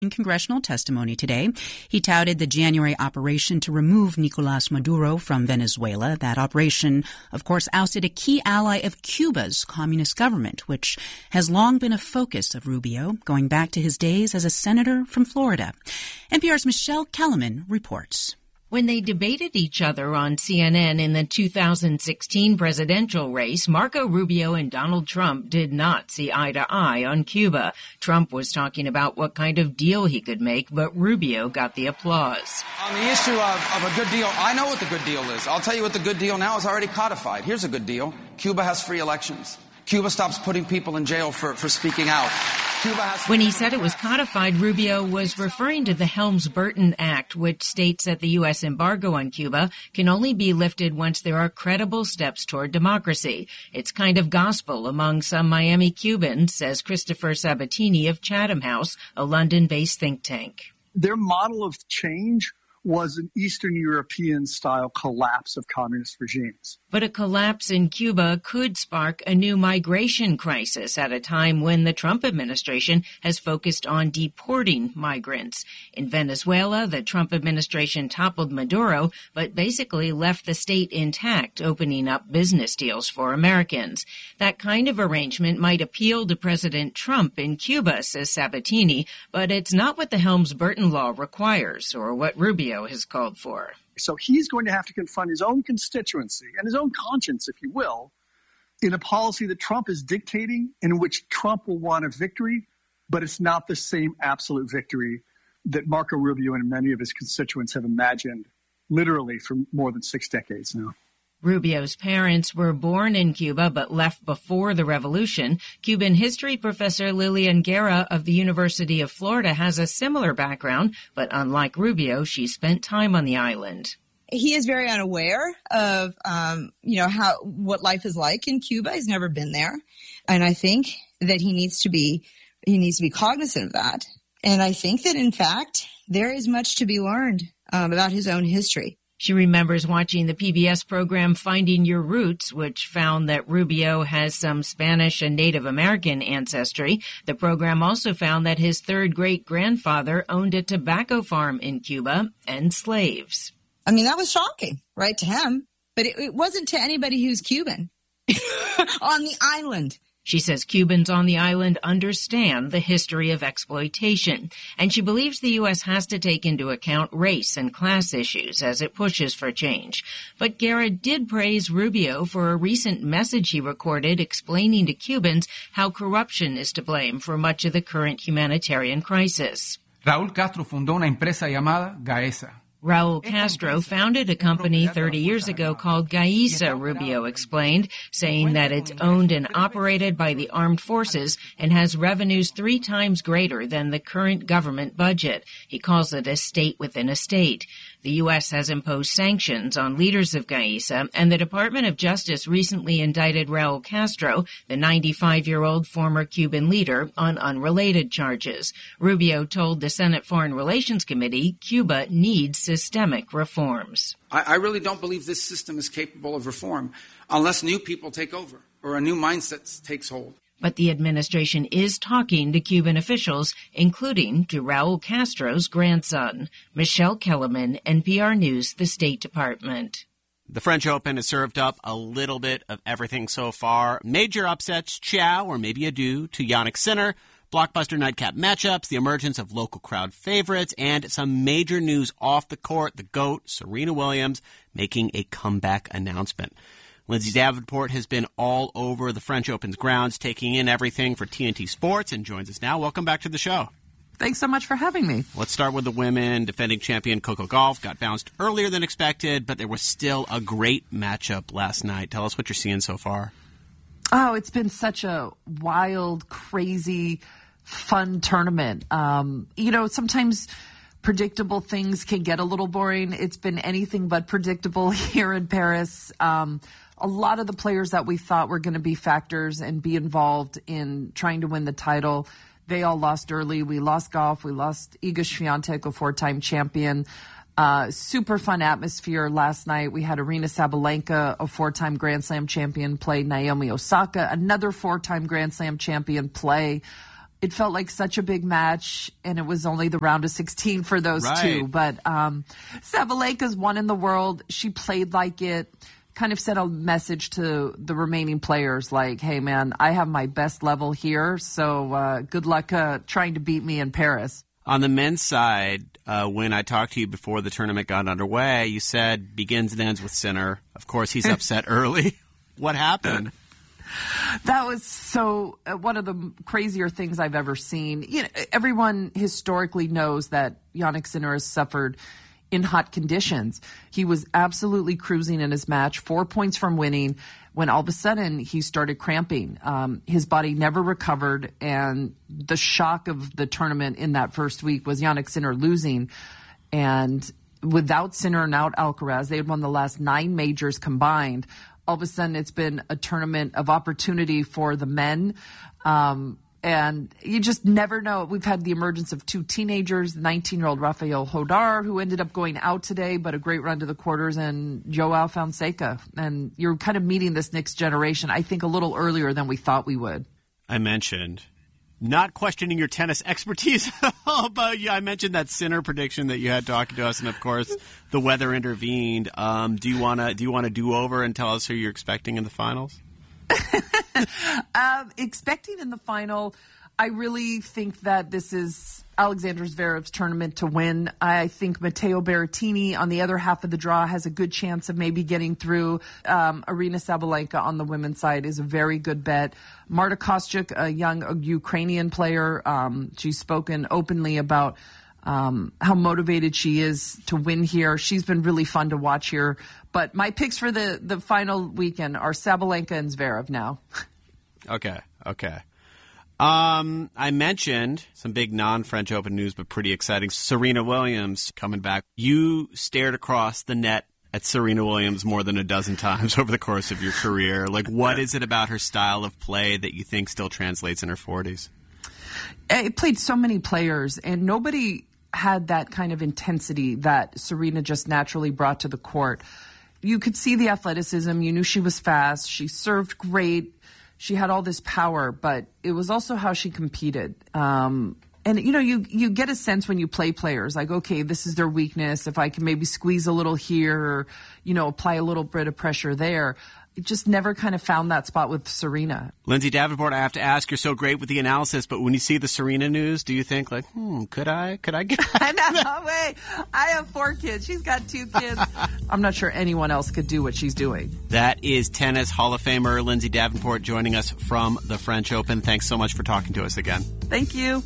In congressional testimony today, he touted the January operation to remove Nicolas Maduro from Venezuela. That operation, of course, ousted a key ally of Cuba's communist government, which has long been a focus of Rubio, going back to his days as a senator from Florida. NPR's Michelle Kellerman reports. When they debated each other on CNN in the 2016 presidential race, Marco Rubio and Donald Trump did not see eye to eye on Cuba. Trump was talking about what kind of deal he could make, but Rubio got the applause. On the issue of a good deal, I know what the good deal is. I'll tell you what the good deal now is already codified. Here's a good deal. Cuba has free elections. Cuba stops putting people in jail for speaking out. When he said it was codified, Rubio was referring to the Helms-Burton Act, which states that the U.S. embargo on Cuba can only be lifted once there are credible steps toward democracy. It's kind of gospel among some Miami Cubans, says Christopher Sabatini of Chatham House, a London-based think tank. Their model of change was an Eastern European-style collapse of communist regimes. But a collapse in Cuba could spark a new migration crisis at a time when the Trump administration has focused on deporting migrants. In Venezuela, the Trump administration toppled Maduro, but basically left the state intact, opening up business deals for Americans. That kind of arrangement might appeal to President Trump in Cuba, says Sabatini, but it's not what the Helms-Burton law requires or what Rubio has called for. So he's going to have to confront his own constituency and his own conscience, if you will, in a policy that Trump is dictating, in which Trump will want a victory, but it's not the same absolute victory that Marco Rubio and many of his constituents have imagined literally for more than 6 decades now. Rubio's parents were born in Cuba but left before the revolution. Cuban history professor Lillian Guerra of the University of Florida has a similar background, but unlike Rubio, she spent time on the island. He is very unaware of, what life is like in Cuba. He's never been there. And I think that he needs to be cognizant of that. And I think that, in fact, there is much to be learned about his own history. She remembers watching the PBS program Finding Your Roots, which found that Rubio has some Spanish and Native American ancestry. The program also found that his third great-grandfather owned a tobacco farm in Cuba and slaves. I mean, that was shocking, right, to him. But it wasn't to anybody who's Cuban on the island. She says Cubans on the island understand the history of exploitation, and she believes the U.S. has to take into account race and class issues as it pushes for change. But Guerra did praise Rubio for a recent message he recorded explaining to Cubans how corruption is to blame for much of the current humanitarian crisis. Raúl Castro fundó una empresa llamada Gaesa. Raul Castro founded a company 30 years ago called Gaesa, Rubio explained, saying that it's owned and operated by the armed forces and has revenues 3 times greater than the current government budget. He calls it a state within a state. The U.S. has imposed sanctions on leaders of Gaesa, and the Department of Justice recently indicted Raul Castro, the 95-year-old former Cuban leader, on unrelated charges. Rubio told the Senate Foreign Relations Committee Cuba needs systemic reforms. I really don't believe this system is capable of reform unless new people take over or a new mindset takes hold. But the administration is talking to Cuban officials, including to Raul Castro's grandson. Michelle Kellerman, NPR News, the State Department. The French Open has served up a little bit of everything so far. Major upsets, ciao, or maybe adieu to Jannik Sinner. Blockbuster nightcap matchups, the emergence of local crowd favorites, and some major news off the court. The GOAT, Serena Williams, making a comeback announcement. Lindsay Davenport has been all over the French Open's grounds, taking in everything for TNT Sports, and joins us now. Welcome back to the show. Thanks so much for having me. Let's start with the women. Defending champion Coco Gauff got bounced earlier than expected, but there was still a great matchup last night. Tell us what you're seeing so far. Oh, it's been such a wild, crazy, fun tournament. Sometimes predictable things can get a little boring. It's been anything but predictable here in Paris. A lot of the players that we thought were going to be factors and be involved in trying to win the title, they all lost early. We lost Gauff. We lost Iga Swiatek, a 4-time champion. Super fun atmosphere last night. We had Aryna Sabalenka, a 4-time Grand Slam champion, play Naomi Osaka, another 4-time Grand Slam champion, play. it felt like such a big match, and it was only the round of 16 for those two. But Sabalenka's one in the world. She played like it, kind of sent a message to the remaining players like, hey, man, I have my best level here, so good luck trying to beat me in Paris. On the men's side, when I talked to you before the tournament got underway, you said begins and ends with Sinner. Of course, he's upset early. What happened? That was so one of the crazier things I've ever seen. You know, everyone historically knows that Jannik Sinner has suffered in hot conditions. He was absolutely cruising in his match, 4 points from winning, when all of a sudden he started cramping. His body never recovered, and the shock of the tournament in that first week was Jannik Sinner losing. And without Sinner and out Alcaraz, they had won the last 9 majors combined. All of a sudden, it's been a tournament of opportunity for the men. And you just never know. We've had the emergence of 2 teenagers, 19-year-old Rafael Hodar, who ended up going out today, but a great run to the quarters, and Joao Fonseca. And you're kind of meeting this next generation, I think, a little earlier than we thought we would. I mentioned not questioning your tennis expertise at all, but I mentioned that Sinner prediction that you had talking to us, and of course the weather intervened. Do you want to do over and tell us who you're expecting in the finals? Expecting in the final, I really think that this is Alexander Zverev's tournament to win. I think Matteo Berrettini on the other half of the draw has a good chance of maybe getting through. Aryna Sabalenka on the women's side is a very good bet. Marta Kostyuk, a young Ukrainian player, she's spoken openly about how motivated she is to win here. She's been really fun to watch here. But my picks for the final weekend are Sabalenka and Zverev now. Okay. I mentioned some big non-French Open news, but pretty exciting. Serena Williams coming back. You stared across the net at Serena Williams more than a dozen times over the course of your career. Like, what is it about her style of play that you think still translates in her 40s? It played so many players, and nobody had that kind of intensity that Serena just naturally brought to the court. You could see the athleticism. You knew she was fast. She served great. She had all this power, but it was also how she competed. And, you know, you get a sense when you play players, like, okay, this is their weakness. If I can maybe squeeze a little here or, you know, apply a little bit of pressure there. It just never kind of found that spot with Serena. Lindsay Davenport, I have to ask, you're so great with the analysis, but when you see the Serena news, do you think like, could I get No way. I have 4 kids. She's got 2 kids. I'm not sure anyone else could do what she's doing. That is Tennis Hall of Famer Lindsay Davenport joining us from the French Open. Thanks so much for talking to us again. Thank you.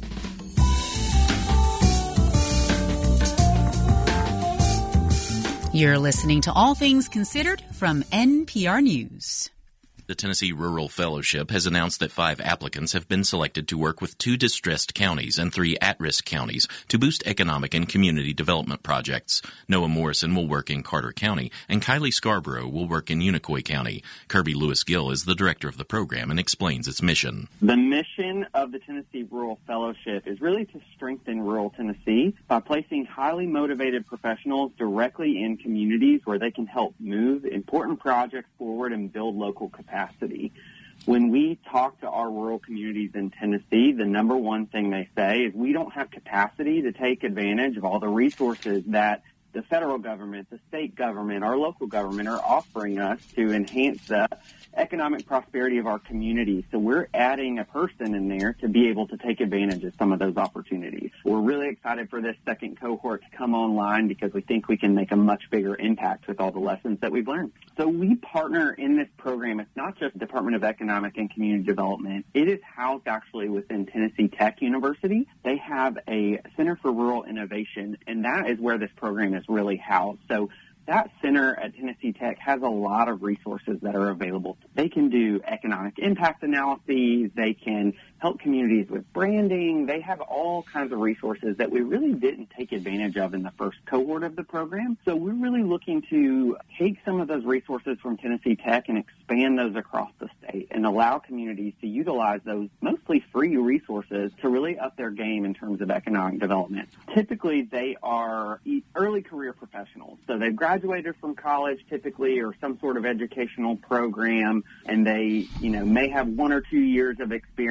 You're listening to All Things Considered from NPR News. The Tennessee Rural Fellowship has announced that 5 applicants have been selected to work with 2 distressed counties and 3 at-risk counties to boost economic and community development projects. Noah Morrison will work in Carter County, and Kylie Scarborough will work in Unicoi County. Kirby Lewis-Gill is the director of the program and explains its mission. The mission of the Tennessee Rural Fellowship is really to strengthen rural Tennessee by placing highly motivated professionals directly in communities where they can help move important projects forward and build local capacity. When we talk to our rural communities in Tennessee, the number one thing they say is we don't have capacity to take advantage of all the resources that the federal government, the state government, our local government are offering us to enhance the economic prosperity of our community. So we're adding a person in there to be able to take advantage of some of those opportunities. We're really excited for this second cohort to come online because we think we can make a much bigger impact with all the lessons that we've learned. So we partner in this program. It's not just Department of Economic and Community Development. It is housed actually within Tennessee Tech University. They have a Center for Rural Innovation, and that is where this program is really housed. So that center at Tennessee Tech has a lot of resources that are available. They can do economic impact analyses. They can help communities with branding. They have all kinds of resources that we really didn't take advantage of in the first cohort of the program. So we're really looking to take some of those resources from Tennessee Tech and expand those across the state and allow communities to utilize those mostly free resources to really up their game in terms of economic development. Typically, they are early career professionals. So they've graduated from college typically or some sort of educational program, and they, may have 1 or 2 years of experience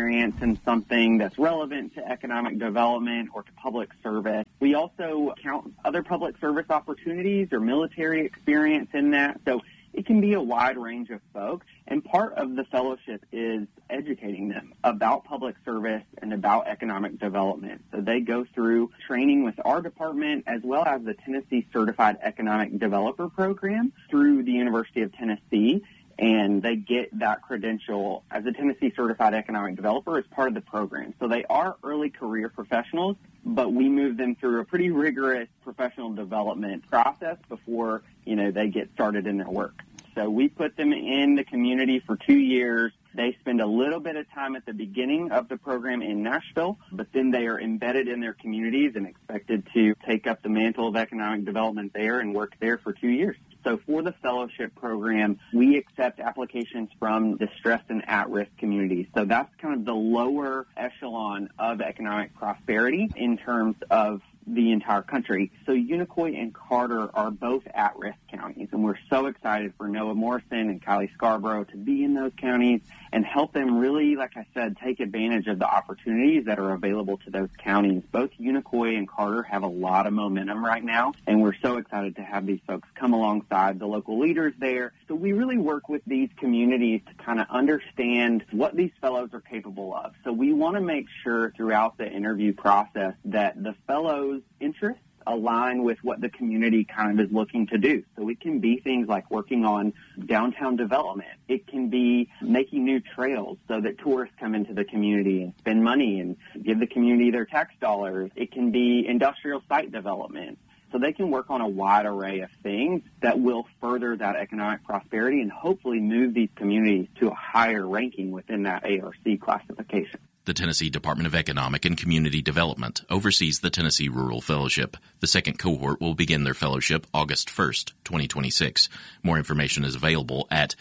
in something that's relevant to economic development or to public service. We also count other public service opportunities or military experience in that. So it can be a wide range of folks, and part of the fellowship is educating them about public service and about economic development. So they go through training with our department as well as the Tennessee Certified Economic Developer Program through the University of Tennessee, and they get that credential as a Tennessee Certified Economic Developer as part of the program. So they are early career professionals, but we move them through a pretty rigorous professional development process before, they get started in their work. So we put them in the community for 2 years. They spend a little bit of time at the beginning of the program in Nashville, but then they are embedded in their communities and expected to take up the mantle of economic development there and work there for 2 years. So for the fellowship program, we accept applications from distressed and at-risk communities. So that's kind of the lower echelon of economic prosperity in terms of the entire country. So Unicoi and Carter are both at-risk counties, and we're so excited for Noah Morrison and Kylie Scarborough to be in those counties and help them really, like I said, take advantage of the opportunities that are available to those counties. Both Unicoi and Carter have a lot of momentum right now, and we're so excited to have these folks come alongside the local leaders there. So we really work with these communities to kind of understand what these fellows are capable of. So we want to make sure throughout the interview process that the fellows' interests align with what the community kind of is looking to do. So it can be things like working on downtown development. It can be making new trails so that tourists come into the community and spend money and give the community their tax dollars. It can be industrial site development. So they can work on a wide array of things that will further that economic prosperity and hopefully move these communities to a higher ranking within that ARC classification. The Tennessee Department of Economic and Community Development oversees the Tennessee Rural Fellowship. The second cohort will begin their fellowship August 1st, 2026. More information is available at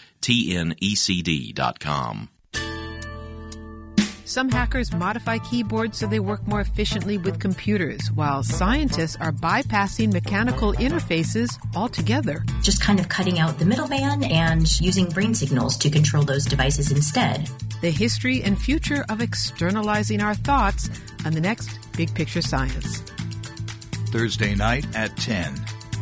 tnecd.com. Some hackers modify keyboards so they work more efficiently with computers, while scientists are bypassing mechanical interfaces altogether. Just kind of cutting out the middleman and using brain signals to control those devices instead. The history and future of externalizing our thoughts on the next Big Picture Science. Thursday night at 10.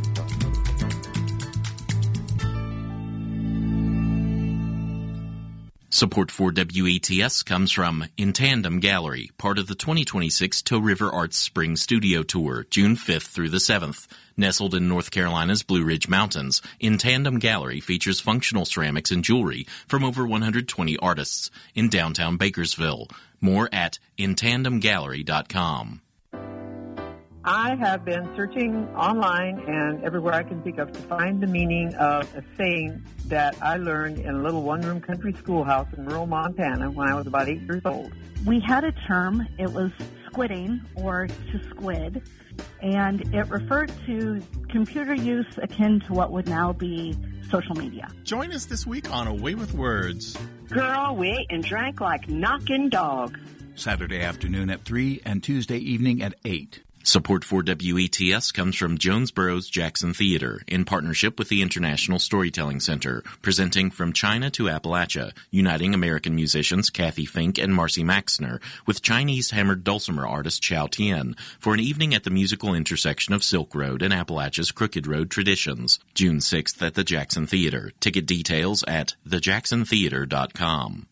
Support for WETS comes from In Tandem Gallery, part of the 2026 Toe River Arts Spring Studio Tour, June 5th through the 7th. Nestled in North Carolina's Blue Ridge Mountains, In Tandem Gallery features functional ceramics and jewelry from over 120 artists in downtown Bakersville. More at intandemgallery.com. I have been searching online and everywhere I can think of to find the meaning of a saying that I learned in a little one-room country schoolhouse in rural Montana when I was about 8 years old. We had a term, it was squidding or to squid, and it referred to computer use akin to what would now be social media. Join us this week on Away with Words. Girl, we ate and drank like knocking dogs. Saturday afternoon at 3 and Tuesday evening at 8. Support for WETS comes from Jonesboro's Jackson Theater in partnership with the International Storytelling Center, presenting From China to Appalachia, uniting American musicians Kathy Fink and Marcy Maxner with Chinese hammered dulcimer artist Chow Tien for an evening at the musical intersection of Silk Road and Appalachia's Crooked Road traditions. June 6th at the Jackson Theater. Ticket details at thejacksontheater.com.